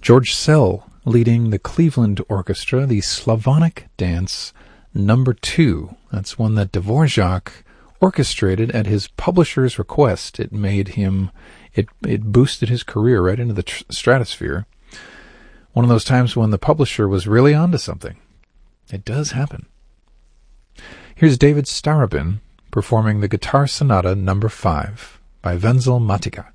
George Szell leading the Cleveland Orchestra, the Slavonic Dance No. 2. That's one that Dvorak orchestrated at his publisher's request. It made him, it boosted his career right into the stratosphere. One of those times when the publisher was really onto something. It does happen. Here's David Starobin performing the Guitar Sonata No. 5 by Wenzel Matica.